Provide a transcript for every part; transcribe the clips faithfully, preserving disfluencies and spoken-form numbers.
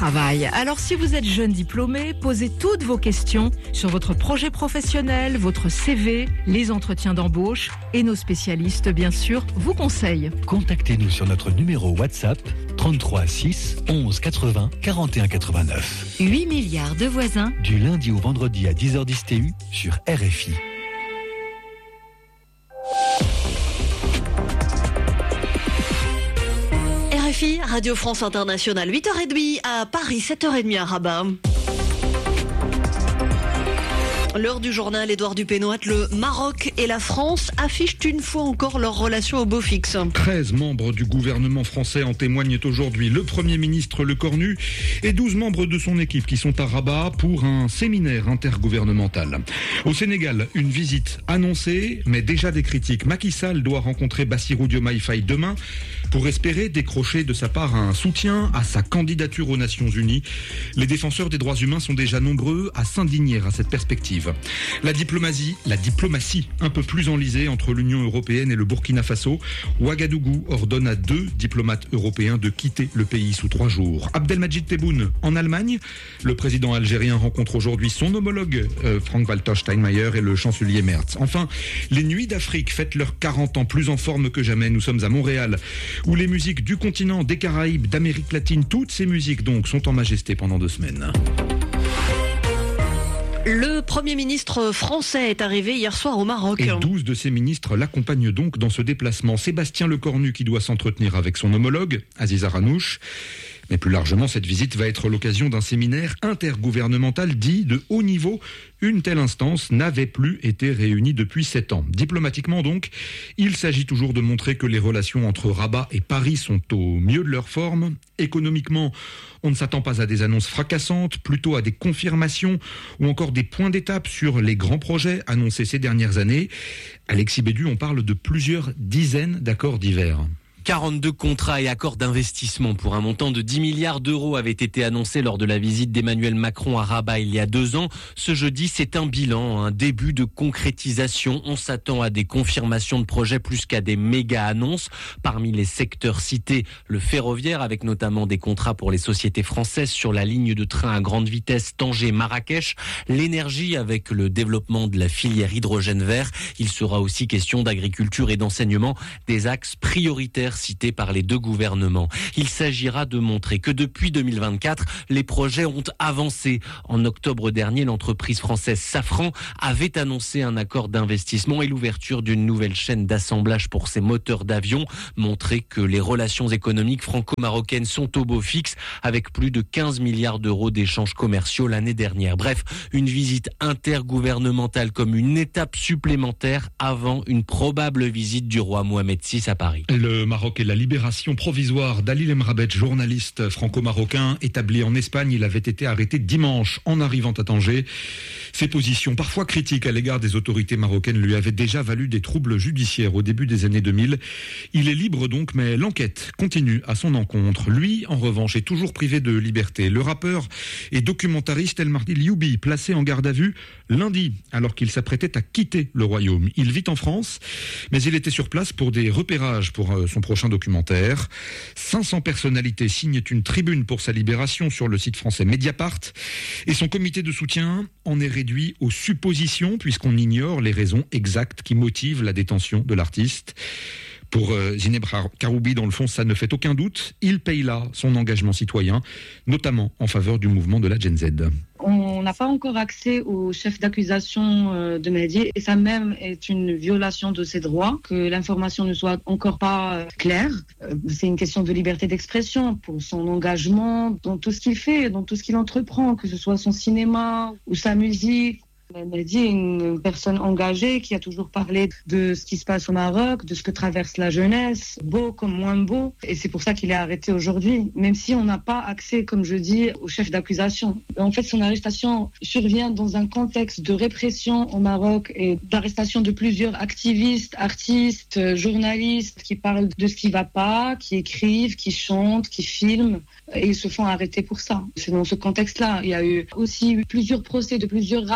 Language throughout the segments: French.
travail. Alors si vous êtes jeune diplômé, posez toutes vos questions sur votre projet professionnel, votre C V, les entretiens d'embauche et nos spécialistes, bien sûr, vous conseillent. Contactez-nous sur notre numéro WhatsApp trente-trois six onze quatre-vingts quarante et un quatre-vingt-neuf. huit milliards de voisins. Du lundi au vendredi à dix heures dix T U sur R F I. R F I, Radio France Internationale, huit heures trente à Paris, sept heures trente à Rabat. L'heure du journal, Édouard Dupénoat, le Maroc et la France affichent une fois encore leur relation au beau fixe. treize membres du gouvernement français en témoignent aujourd'hui. Le Premier ministre Le Cornu et douze membres de son équipe qui sont à Rabat pour un séminaire intergouvernemental. Au Sénégal, une visite annoncée, mais déjà des critiques. Macky Sall doit rencontrer Bassirou Diomaye Faye demain pour espérer décrocher de sa part un soutien à sa candidature aux Nations Unies. Les défenseurs des droits humains sont déjà nombreux à s'indigner à cette perspective. La diplomatie, la diplomatie un peu plus enlisée entre l'Union européenne et le Burkina Faso. Ouagadougou ordonne à deux diplomates européens de quitter le pays sous trois jours. Abdelmajid Tebboune en Allemagne. Le président algérien rencontre aujourd'hui son homologue euh, Frank-Walter Steinmeier et le chancelier Merz. Enfin, les Nuits d'Afrique fêtent leurs quarante ans plus en forme que jamais. Nous sommes à Montréal, où les musiques du continent, des Caraïbes, d'Amérique latine, toutes ces musiques donc sont en majesté pendant deux semaines. Le Premier ministre français est arrivé hier soir au Maroc. Et douze de ses ministres l'accompagnent donc dans ce déplacement. Sébastien Lecornu qui doit s'entretenir avec son homologue, Aziza Ranouch. Mais plus largement, cette visite va être l'occasion d'un séminaire intergouvernemental dit de haut niveau. Une telle instance n'avait plus été réunie depuis sept ans. Diplomatiquement donc, il s'agit toujours de montrer que les relations entre Rabat et Paris sont au mieux de leur forme. Économiquement, on ne s'attend pas à des annonces fracassantes, plutôt à des confirmations ou encore des points d'étape sur les grands projets annoncés ces dernières années. Alexis Bédu, on parle de plusieurs dizaines d'accords divers. quarante-deux contrats et accords d'investissement pour un montant de dix milliards d'euros avaient été annoncés lors de la visite d'Emmanuel Macron à Rabat il y a deux ans. Ce jeudi, c'est un bilan, un début de concrétisation. On s'attend à des confirmations de projets plus qu'à des méga-annonces. Parmi les secteurs cités, le ferroviaire avec notamment des contrats pour les sociétés françaises sur la ligne de train à grande vitesse Tanger-Marrakech. L'énergie avec le développement de la filière hydrogène vert. Il sera aussi question d'agriculture et d'enseignement, des axes prioritaires cités par les deux gouvernements. Il s'agira de montrer que depuis deux mille vingt-quatre, les projets ont avancé. En octobre dernier, l'entreprise française Safran avait annoncé un accord d'investissement et l'ouverture d'une nouvelle chaîne d'assemblage pour ses moteurs d'avion. Montrer que les relations économiques franco-marocaines sont au beau fixe avec plus de quinze milliards d'euros d'échanges commerciaux l'année dernière. Bref, une visite intergouvernementale comme une étape supplémentaire avant une probable visite du roi Mohamed six à Paris. Le Maroc et la libération provisoire d'Ali Lemrabet, journaliste franco-marocain établi en Espagne. Il avait été arrêté dimanche en arrivant à Tanger. Ses positions parfois critiques à l'égard des autorités marocaines lui avaient déjà valu des troubles judiciaires au début des années deux mille. Il est libre donc, mais l'enquête continue à son encontre. Lui, en revanche, est toujours privé de liberté. Le rappeur et documentariste El Mardi Lioubi, placé en garde à vue lundi, alors qu'il s'apprêtait à quitter le royaume. Il vit en France, mais il était sur place pour des repérages pour son prochain documentaire. cinq cents personnalités signent une tribune pour sa libération sur le site français Mediapart. Et son comité de soutien en est réduit aux suppositions, puisqu'on ignore les raisons exactes qui motivent la détention de l'artiste. Pour euh, Zineb Karoubi, dans le fond, ça ne fait aucun doute. Il paye là son engagement citoyen, notamment en faveur du mouvement de la Gen Z. On n'a pas encore accès au chef d'accusation de Mehdi et ça même est une violation de ses droits, que l'information ne soit encore pas claire. C'est une question de liberté d'expression pour son engagement dans tout ce qu'il fait, dans tout ce qu'il entreprend, que ce soit son cinéma ou sa musique. Mehdi est une personne engagée qui a toujours parlé de ce qui se passe au Maroc, de ce que traverse la jeunesse, beau comme moins beau. Et c'est pour ça qu'il est arrêté aujourd'hui, même si on n'a pas accès, comme je dis, au chef d'accusation. En fait, son arrestation survient dans un contexte de répression au Maroc et d'arrestation de plusieurs activistes, artistes, journalistes qui parlent de ce qui ne va pas, qui écrivent, qui chantent, qui filment. Et ils se font arrêter pour ça. C'est dans ce contexte-là. Il y a eu aussi plusieurs procès de plusieurs rappeurs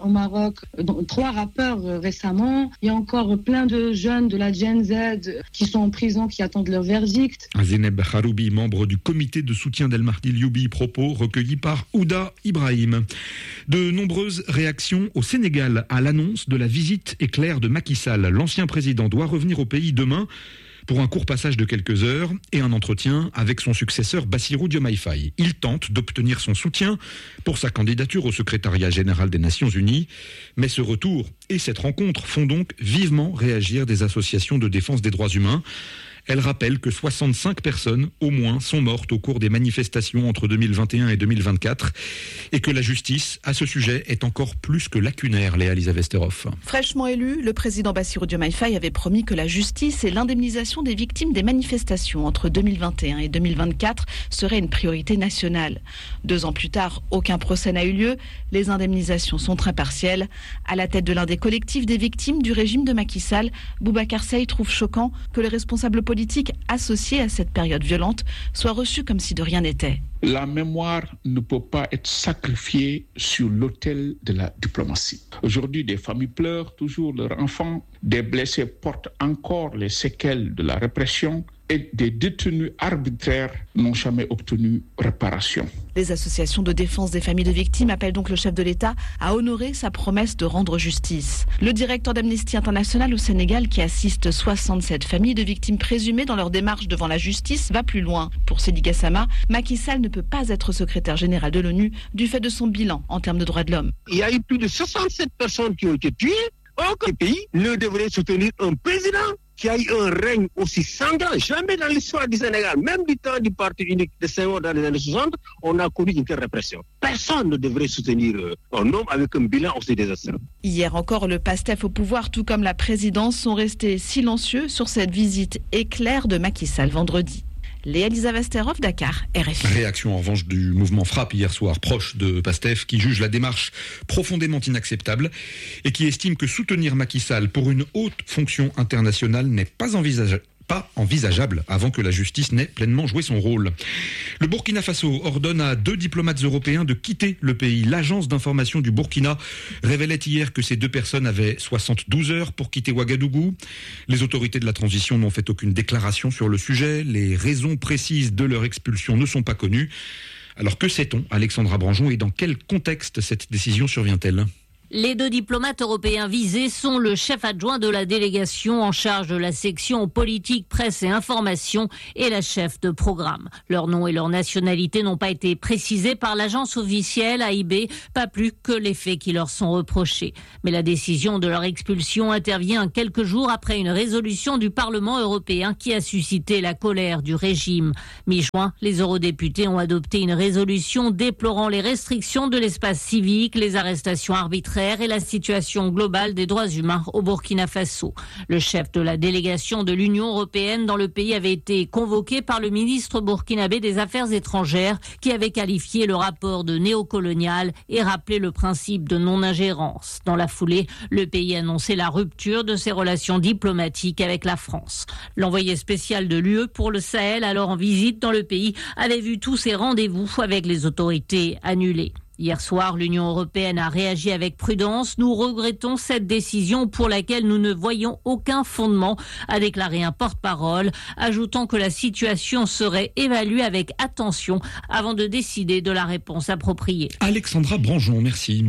au Maroc dont, trois rappeurs euh, récemment. Il y a encore plein de jeunes de la Gen Z qui sont en prison, qui attendent leur verdict. Zeneb Haroubi, membre du comité de soutien d'El Mahdi Lioubi, propos recueillis par Ouda Ibrahim. De nombreuses réactions au Sénégal à l'annonce de la visite éclair de Macky Sall. L'ancien président doit revenir au pays demain pour un court passage de quelques heures et un entretien avec son successeur Bassirou Diomaye Faye. Il tente d'obtenir son soutien pour sa candidature au secrétariat général des Nations Unies. Mais ce retour et cette rencontre font donc vivement réagir des associations de défense des droits humains. Elle rappelle que soixante-cinq personnes, au moins, sont mortes au cours des manifestations entre deux mille vingt et un et deux mille vingt-quatre et que la justice, à ce sujet, est encore plus que lacunaire, Léa-Lisa Westerhoff. Fraîchement élu, le président Bassirou Diomaye Faye avait promis que la justice et l'indemnisation des victimes des manifestations entre deux mille vingt et un et deux mille vingt-quatre seraient une priorité nationale. Deux ans plus tard, aucun procès n'a eu lieu. Les indemnisations sont très partielles. À la tête de l'un des collectifs des victimes du régime de Macky Sall, Boubacar Seye trouve choquant que les responsables politiques politique associée à cette période violente soit reçue comme si de rien n'était. La mémoire ne peut pas être sacrifiée sur l'autel de la diplomatie. Aujourd'hui, des familles pleurent toujours leurs enfants, des blessés portent encore les séquelles de la répression et des détenus arbitraires n'ont jamais obtenu réparation. Les associations de défense des familles de victimes appellent donc le chef de l'État à honorer sa promesse de rendre justice. Le directeur d'Amnesty International au Sénégal, qui assiste soixante-sept familles de victimes présumées dans leur démarche devant la justice, va plus loin. Pour Seydi Gassama, Macky Sall ne peut pas être secrétaire général de l'ONU du fait de son bilan en termes de droits de l'homme. Il y a eu plus de soixante-sept personnes qui ont été tuées. Aucun pays ne devrait soutenir un président qui a eu un règne aussi sanglant. Jamais dans l'histoire du Sénégal, même du temps du parti unique de Senghor dans les années soixante, on a connu une telle répression. Personne ne devrait soutenir un homme avec un bilan aussi désastreux. Hier encore, le PASTEF au pouvoir, tout comme la présidence, sont restés silencieux sur cette visite éclair de Macky Sall vendredi. Léa-Lisa Westerhoff, Dakar, R F I. Réaction en revanche du mouvement Frappe hier soir, proche de PASTEF, qui juge la démarche profondément inacceptable et qui estime que soutenir Macky Sall pour une haute fonction internationale n'est pas envisageable. Pas envisageable avant que la justice n'ait pleinement joué son rôle. Le Burkina Faso ordonne à deux diplomates européens de quitter le pays. L'agence d'information du Burkina révélait hier que ces deux personnes avaient soixante-douze heures pour quitter Ouagadougou. Les autorités de la transition n'ont fait aucune déclaration sur le sujet. Les raisons précises de leur expulsion ne sont pas connues. Alors que sait-on, Alexandra Branjon, et dans quel contexte cette décision survient-elle ? Les deux diplomates européens visés sont le chef adjoint de la délégation en charge de la section politique, presse et information et la chef de programme. Leur nom et leur nationalité n'ont pas été précisés par l'agence officielle A I B, pas plus que les faits qui leur sont reprochés. Mais la décision de leur expulsion intervient quelques jours après une résolution du Parlement européen qui a suscité la colère du régime. Mi-juin, les eurodéputés ont adopté une résolution déplorant les restrictions de l'espace civique, les arrestations arbitraires et la situation globale des droits humains au Burkina Faso. Le chef de la délégation de l'Union européenne dans le pays avait été convoqué par le ministre burkinabé des Affaires étrangères qui avait qualifié le rapport de néocolonial et rappelé le principe de non-ingérence. Dans la foulée, le pays a annoncé la rupture de ses relations diplomatiques avec la France. L'envoyé spécial de l'U E pour le Sahel, alors en visite dans le pays, avait vu tous ses rendez-vous avec les autorités annulés. Hier soir, l'Union européenne a réagi avec prudence. Nous regrettons cette décision pour laquelle nous ne voyons aucun fondement, a déclaré un porte-parole, ajoutant que la situation serait évaluée avec attention avant de décider de la réponse appropriée. Alexandra Branjon, merci.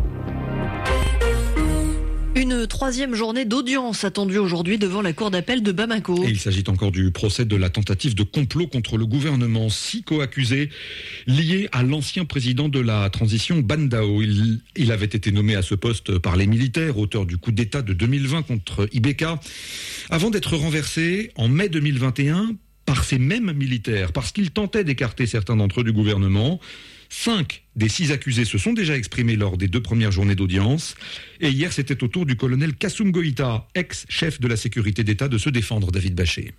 Une troisième journée d'audience attendue aujourd'hui devant la cour d'appel de Bamako. Et il s'agit encore du procès de la tentative de complot contre le gouvernement. Six co-accusés liés à l'ancien président de la transition, Ban Dao. Il, il avait été nommé à ce poste par les militaires, auteur du coup d'État de deux mille vingt contre Ibeka, avant d'être renversé en mai deux mille vingt et un par ces mêmes militaires, parce qu'ils tentaient d'écarter certains d'entre eux du gouvernement. Cinq des six accusés se sont déjà exprimés lors des deux premières journées d'audience. Et hier, c'était au tour du colonel Kassoum Goïta, ex-chef de la sécurité d'État, de se défendre, David Bachet.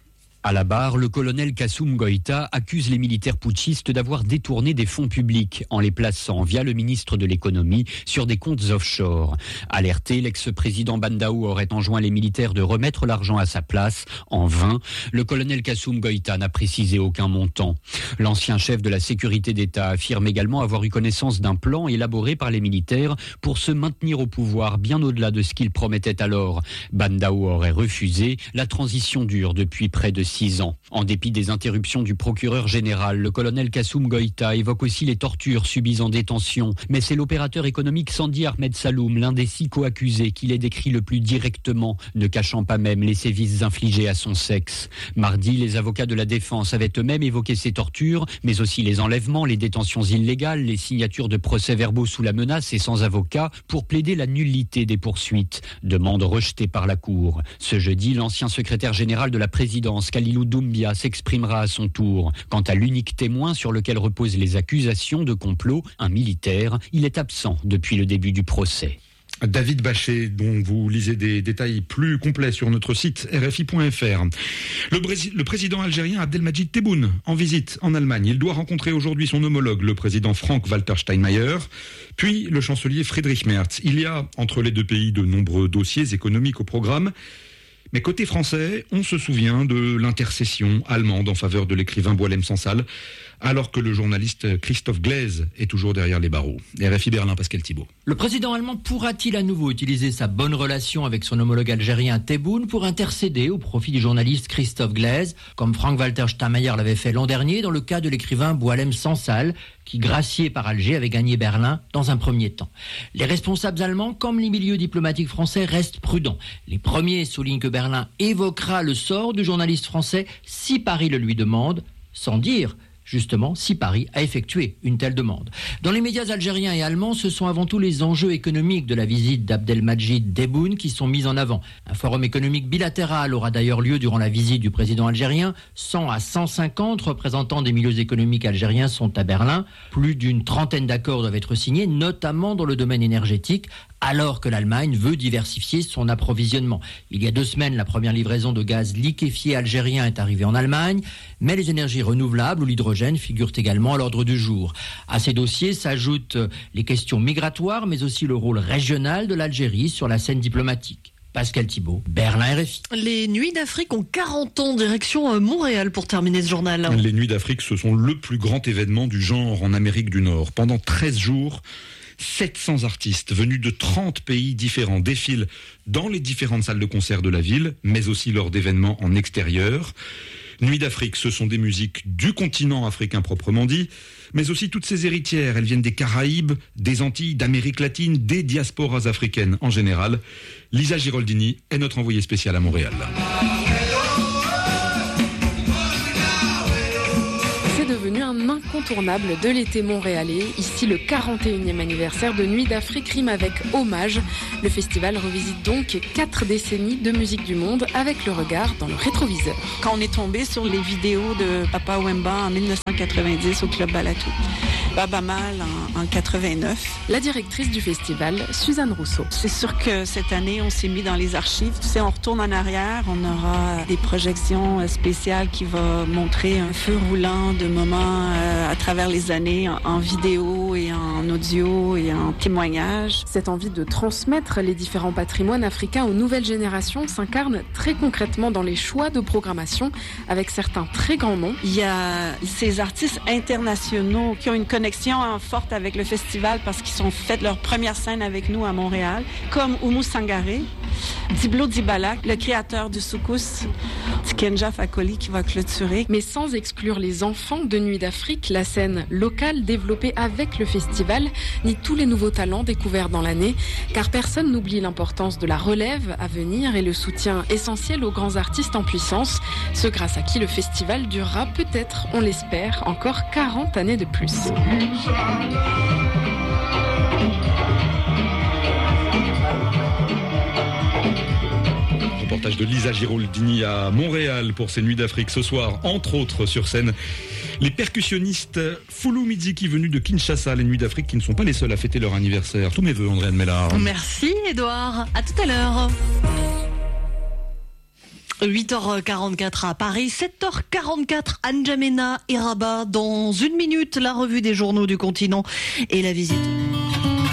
À la barre, le colonel Kassoum Goïta accuse les militaires putschistes d'avoir détourné des fonds publics en les plaçant via le ministre de l'économie sur des comptes offshore. Alerté, l'ex-président Bandaou aurait enjoint les militaires de remettre l'argent à sa place. En vain, le colonel Kassoum Goïta n'a précisé aucun montant. L'ancien chef de la sécurité d'État affirme également avoir eu connaissance d'un plan élaboré par les militaires pour se maintenir au pouvoir bien au-delà de ce qu'il promettait alors. Bandaou aurait refusé. La transition dure depuis près de six ans. En dépit des interruptions du procureur général, le colonel Kassoum Goïta évoque aussi les tortures subies en détention. Mais c'est l'opérateur économique Sandi Ahmed Saloum, l'un des six co-accusés, qui les décrit le plus directement, ne cachant pas même les sévices infligés à son sexe. Mardi, les avocats de la défense avaient eux-mêmes évoqué ces tortures, mais aussi les enlèvements, les détentions illégales, les signatures de procès-verbaux sous la menace et sans avocat pour plaider la nullité des poursuites. Demande rejetée par la Cour. Ce jeudi, l'ancien secrétaire général de la présidence, Khalilou Doumbia, s'exprimera à son tour. Quant à l'unique témoin sur lequel reposent les accusations de complot, un militaire, il est absent depuis le début du procès. David Bachet, dont vous lisez des détails plus complets sur notre site R F I point F R. Le, Brésil, le président algérien Abdelmadjid Tebboune, en visite en Allemagne. Il doit rencontrer aujourd'hui son homologue, le président Frank-Walter Steinmeier, puis le chancelier Friedrich Merz. Il y a entre les deux pays de nombreux dossiers économiques au programme. Mais côté français, on se souvient de l'intercession allemande en faveur de l'écrivain Boualem Sansal, alors que le journaliste Christophe Glaise est toujours derrière les barreaux. R F I Berlin, Pascal Thibault. Le président allemand pourra-t-il à nouveau utiliser sa bonne relation avec son homologue algérien Tebboune pour intercéder au profit du journaliste Christophe Glaise, comme Frank-Walter Steinmeier l'avait fait l'an dernier dans le cas de l'écrivain Boualem Sansal, qui, gracié par Alger, avait gagné Berlin dans un premier temps. Les responsables allemands, comme les milieux diplomatiques français, restent prudents. Les premiers soulignent que Berlin évoquera le sort du journaliste français si Paris le lui demande, sans dire justement si Paris a effectué une telle demande. Dans les médias algériens et allemands, ce sont avant tout les enjeux économiques de la visite d'Abdelmadjid Tebboune qui sont mis en avant. Un forum économique bilatéral aura d'ailleurs lieu durant la visite du président algérien. cent à cent cinquante représentants des milieux économiques algériens sont à Berlin. Plus d'une trentaine d'accords doivent être signés, notamment dans le domaine énergétique, alors que l'Allemagne veut diversifier son approvisionnement. Il y a deux semaines, la première livraison de gaz liquéfié algérien est arrivée en Allemagne, mais les énergies renouvelables ou l'hydrogène figurent également à l'ordre du jour. À ces dossiers s'ajoutent les questions migratoires, mais aussi le rôle régional de l'Algérie sur la scène diplomatique. Pascal Thibault, Berlin R F I. Les Nuits d'Afrique ont quarante ans, direction Montréal pour terminer ce journal. Les Nuits d'Afrique, ce sont le plus grand événement du genre en Amérique du Nord. Pendant treize jours, sept cents artistes venus de trente pays différents défilent dans les différentes salles de concert de la ville, mais aussi lors d'événements en extérieur. Nuits d'Afrique, ce sont des musiques du continent africain proprement dit, mais aussi toutes ses héritières. Elles viennent des Caraïbes, des Antilles, d'Amérique latine, des diasporas africaines en général. Lisa Giroldini est notre envoyée spéciale à Montréal. Devenu un incontournable de l'été montréalais. Ici, le quarante et unième anniversaire de Nuits d'Afrique rime avec hommage. Le festival revisite donc quatre décennies de musique du monde avec le regard dans le rétroviseur. Quand on est tombé sur les vidéos de Papa Wemba en mille neuf cent quatre-vingt-dix au Club Balatou, Baba Mal en, en quatre-vingt-neuf. La directrice du festival, Suzanne Rousseau. C'est sûr que cette année, on s'est mis dans les archives. Tu sais, on retourne en arrière, on aura des projections spéciales qui vont montrer un feu roulant de moments euh, à travers les années en, en vidéo et en audio et en témoignage. Cette envie de transmettre les différents patrimoines africains aux nouvelles générations s'incarne très concrètement dans les choix de programmation avec certains très grands noms. Il y a ces artistes internationaux qui ont une connexion forte avec le festival parce qu'ils ont fait leur première scène avec nous à Montréal, comme Oumou Sangaré, Diblo Dibala, le créateur du soukous, Tikenja Fakoli qui va clôturer. Mais sans exclure les enfants de Nuits d'Afrique, la scène locale développée avec le festival, ni tous les nouveaux talents découverts dans l'année, car personne n'oublie l'importance de la relève à venir et le soutien essentiel aux grands artistes en puissance, ceux grâce à qui le festival durera peut-être, on l'espère, encore quarante années de plus. Reportage de Lisa Giroldini à Montréal pour ces Nuits d'Afrique ce soir, entre autres sur scène. Les percussionnistes Foulou Midziki venus de Kinshasa, les Nuits d'Afrique qui ne sont pas les seuls à fêter leur anniversaire. Tous mes vœux, Andréane Mellard. Merci Edouard, à tout à l'heure. huit heures quarante-quatre à Paris, sept heures quarante-quatre à N'Djamena et Rabat. Dans une minute, la revue des journaux du continent et la visite